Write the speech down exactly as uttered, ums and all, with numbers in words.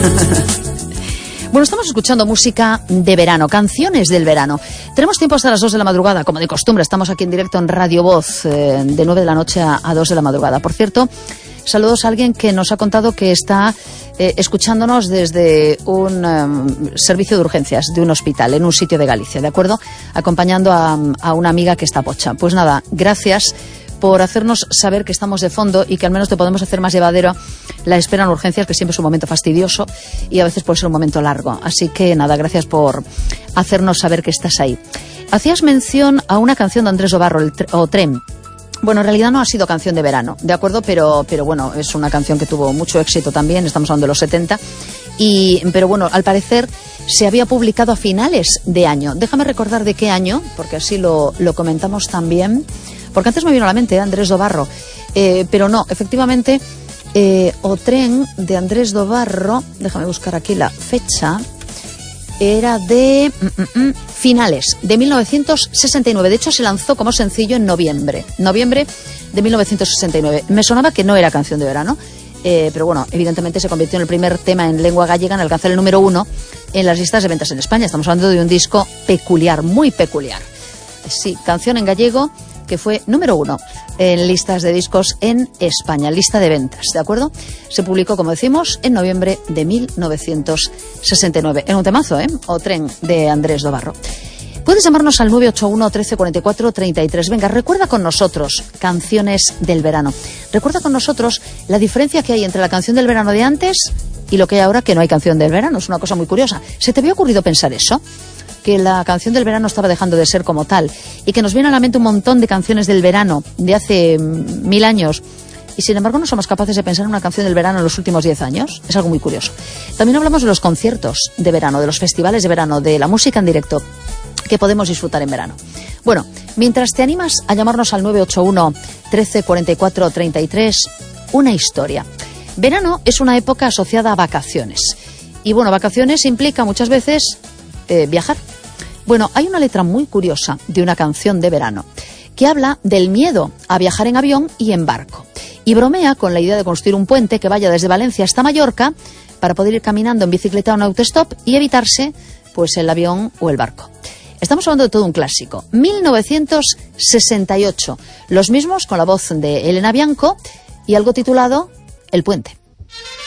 Bueno, estamos escuchando música de verano, canciones del verano. Tenemos tiempo hasta las dos de la madrugada, como de costumbre. Estamos aquí en directo en Radio Voz, eh, de nueve de la noche a, a dos de la madrugada. Por cierto, saludos a alguien que nos ha contado que está eh, escuchándonos desde un um, servicio de urgencias de un hospital en un sitio de Galicia, ¿de acuerdo? Acompañando a, a una amiga que está pocha. Pues nada, gracias por hacernos saber que estamos de fondo y que al menos te podemos hacer más llevadero la espera en urgencias, que siempre es un momento fastidioso y a veces puede ser un momento largo. Así que nada, gracias por hacernos saber que estás ahí. Hacías mención a una canción de Andrés Dobarro, el o Tren. Bueno, en realidad no ha sido canción de verano, ¿de acuerdo? Pero, pero bueno, es una canción que tuvo mucho éxito también, estamos hablando de los setenta. Y, pero bueno, al parecer se había publicado a finales de año. Déjame recordar de qué año, porque así lo, lo comentamos también. Porque antes me vino a la mente, ¿eh? Andrés Dobarro. Eh, pero no, efectivamente, eh, O Tren de Andrés Dobarro, déjame buscar aquí la fecha, era de mm, mm, mm, finales de mil novecientos sesenta y nueve. De hecho, se lanzó como sencillo en noviembre. Noviembre de mil novecientos sesenta y nueve. Me sonaba que no era canción de verano, eh, pero bueno, evidentemente se convirtió en el primer tema en lengua gallega en alcanzar el número uno en las listas de ventas en España. Estamos hablando de un disco peculiar, muy peculiar. Sí, canción en gallego que fue número uno en listas de discos en España, lista de ventas, ¿de acuerdo? Se publicó, como decimos, en noviembre de mil novecientos sesenta y nueve. En un temazo, ¿eh? O Tren, de Andrés Dobarro. Puedes llamarnos al nueve ocho uno, trece, cuarenta y cuatro, treinta y tres. Venga, recuerda con nosotros canciones del verano. Recuerda con nosotros la diferencia que hay entre la canción del verano de antes y lo que hay ahora, que no hay canción del verano. Es una cosa muy curiosa. ¿Se te había ocurrido pensar eso? Que la canción del verano estaba dejando de ser como tal y que nos viene a la mente un montón de canciones del verano de hace mil años y sin embargo no somos capaces de pensar en una canción del verano en los últimos diez años. Es algo muy curioso. También hablamos de los conciertos de verano, de los festivales de verano, de la música en directo que podemos disfrutar en verano. Bueno, mientras te animas a llamarnos al nueve ocho uno, trece, cuarenta y cuatro, treinta y tres, una historia. Verano es una época asociada a vacaciones y bueno, vacaciones implica muchas veces eh, viajar. Bueno, hay una letra muy curiosa de una canción de verano que habla del miedo a viajar en avión y en barco y bromea con la idea de construir un puente que vaya desde Valencia hasta Mallorca para poder ir caminando en bicicleta o en autostop y evitarse pues el avión o el barco. Estamos hablando de todo un clásico. mil novecientos sesenta y ocho. Los mismos con la voz de Elena Bianco y algo titulado El Puente.